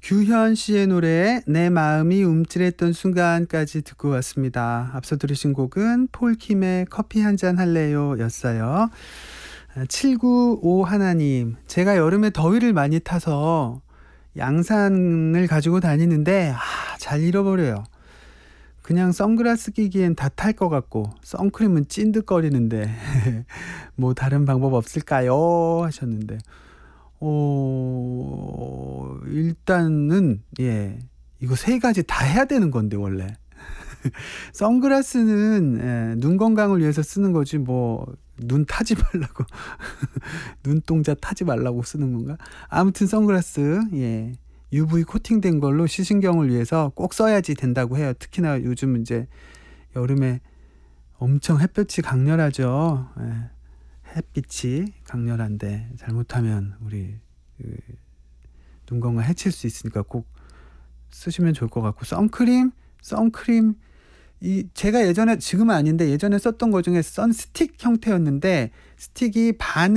규현 씨의 노래 내 마음이 움찔했던 순간까지 듣고 왔습니다. 앞서 들으신 곡은 폴킴의 커피 한잔 할래요 였어요. 795 하나님, 제가 여름에 더위를 많이 타서 양산을 가지고 다니는데 잘 잃어버려요. 그냥 선글라스 끼기엔 다 탈 것 같고 선크림은 찐득거리는데 뭐 다른 방법 없을까요? 하셨는데 일단은 이거 세 가지 다 해야 되는 건데 원래 선글라스는 눈 건강을 위해서 쓰는 거지 뭐 눈 타지 말라고 눈동자 타지 말라고 쓰는 건가? 아무튼 선글라스 UV 코팅된 걸로 시신경을 위해서 꼭 써야지 된다고 해요. 특히나 요즘 이제 여름에 엄청 햇볕이 강렬하죠. 햇빛이 강렬한데 잘못하면 우리 눈 건강 해칠 수 있으니까 꼭 쓰시면 좋을 것 같고, 선크림 제가 예전에, 지금은 아닌데 예전에 썼던 거 중에 선스틱 형태였는데 스틱이 반